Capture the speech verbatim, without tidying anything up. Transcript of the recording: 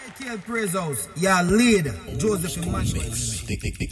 Praise House, your leader, Joseph Emmanuel. The, the, the